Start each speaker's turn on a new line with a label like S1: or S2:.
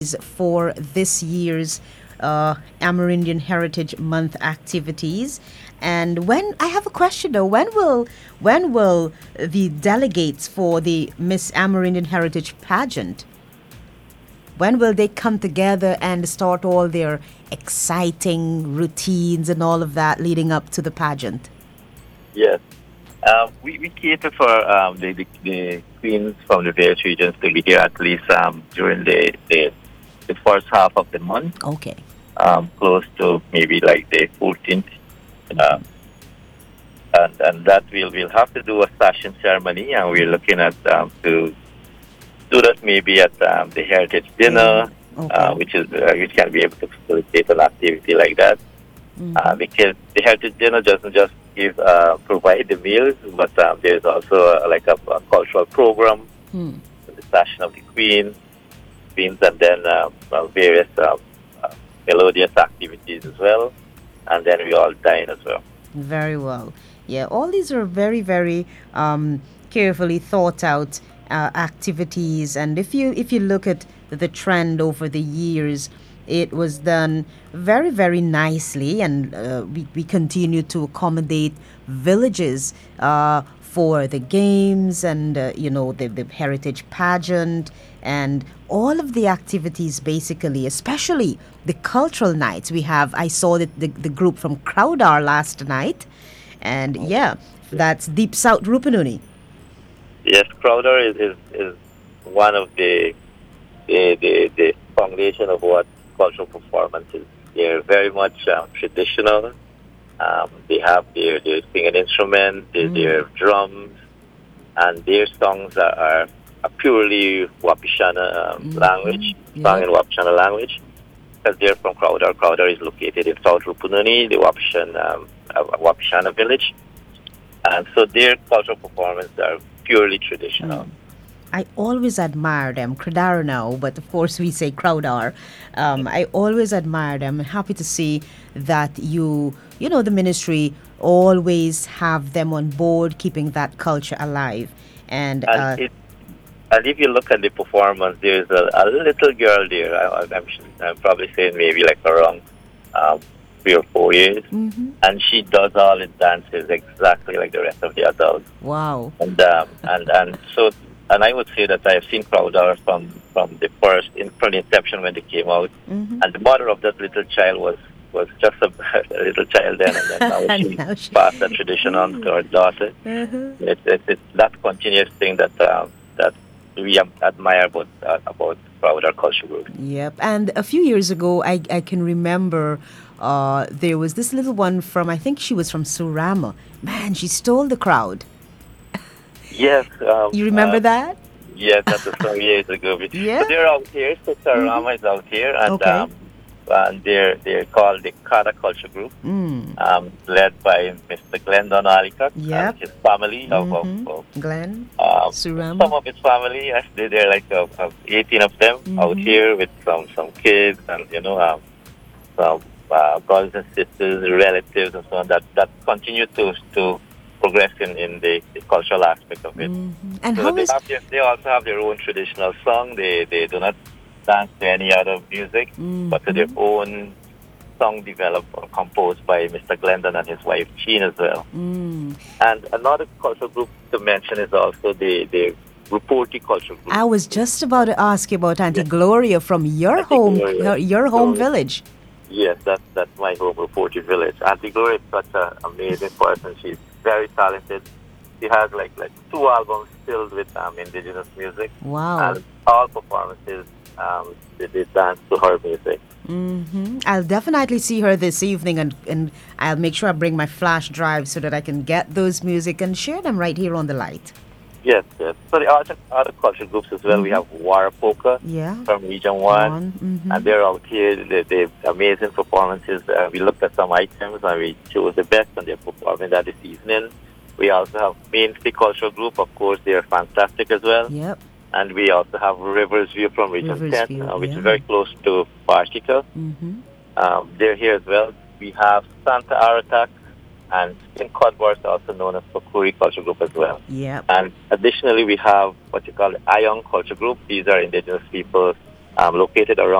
S1: for this year's Amerindian Heritage Month activities. And when I have a question though, when will the delegates for the Miss Amerindian Heritage pageant, when will they come together and start all their exciting routines and all of that leading up to the pageant?
S2: Yes. We cater for the queens from the various regions to be here at least during the first half of the month,
S1: Okay.
S2: close to maybe like the 14th. Um, and that we'll have to do a fashion ceremony, and we're looking at to do that maybe at the heritage dinner,
S1: Okay.
S2: which can be able to facilitate an activity like that. Because the heritage dinner doesn't just give provide the meals, but there's also a cultural program,
S1: Hmm.
S2: the fashion of the queens, and then various melodious activities as well, and then we all dine as well.
S1: Very well. Yeah, all these are very, very carefully thought out activities, and if you look at the trend over the years, it was done very, very nicely, and we continue to accommodate villages for the games and the heritage pageant and all of the activities basically, especially the cultural nights. I saw the group from Crowdar last night, and yeah, that's Deep South Rupununi.
S2: Yes, Crowder is one of the foundation of what cultural performance is. They're very much traditional. They have their singing instruments, their drums, and their songs are purely Wapishana language, sung
S1: Yep.
S2: in Wapishana language, because they're from Crowder. Crowder is located in South Rupununi, the Wapishana village, and so their cultural performances are purely traditional.
S1: I always admire them, Kradar now, but of course we say Crowdar. I always admire them. I'm happy to see that the ministry always have them on board, keeping that culture alive. And
S2: And and if you look at the performance, there's a little girl there. I'm probably saying maybe like around um, 3 or 4 years, and she does all the dances exactly like the rest of the adults.
S1: wow.
S2: And I would say that I have seen Crowder from the from the inception when they came out, and the mother of that little child was just a little child then, and then now
S1: And
S2: she
S1: now she.
S2: passed that tradition on to her daughter. It's that continuous thing that we admire about Crowder Culture Group.
S1: Yep. And a few years ago, I can remember there was this little one from, I think she was from Surama. Man, she stole the crowd.
S2: Yes,
S1: You remember that?
S2: yes, that was some years ago.
S1: Yeah.
S2: So they're out here. So Sarama is out here,
S1: Okay.
S2: and they're called the Kada Culture Group, led by Mr. Glendon Alicock
S1: Yep.
S2: and his family of
S1: Glenn,
S2: some
S1: Surama.
S2: of his family. Yes, they're like 18 of them out here with some kids and some brothers and sisters, relatives, and so on that continue to progress in the cultural aspect of it.
S1: And
S2: So
S1: how is.
S2: they also have their own traditional song. They do not dance to any other music, but to their own song developed or composed by Mr. Glendon and his wife Jean as well. And another cultural group to mention is also the Ruporti cultural group.
S1: I was just about to ask you about Auntie
S2: Yes.
S1: Gloria from your
S2: Auntie
S1: home,
S2: Gloria.
S1: your home
S2: So,
S1: village.
S2: yes, that's my home, Ruporti village. Auntie Gloria is such an amazing person. She's very talented. She has like two albums filled with indigenous music,
S1: Wow.
S2: and all performances they dance to her music.
S1: I'll definitely see her this evening, and I'll make sure I bring my flash drive so that I can get those music and share them right here on the light.
S2: Yes, yes. So the other cultural groups as well. We have Warapoka
S1: Yeah.
S2: from Region One, and they're out here. They amazing performances. We looked at some items and we chose the best, and they're performing that this evening. We also have Mainstay Cultural Group. Of course, they're fantastic as well.
S1: Yep.
S2: And we also have Rivers View from Region 10,
S1: Riversview,
S2: which
S1: yeah.
S2: is very close to Partica. They're here as well. We have Santa Aratak and in Codworth, also known as Pokuri Culture Group as well.
S1: Yep.
S2: And additionally, we have what you call the Ion Culture Group. These are indigenous people located around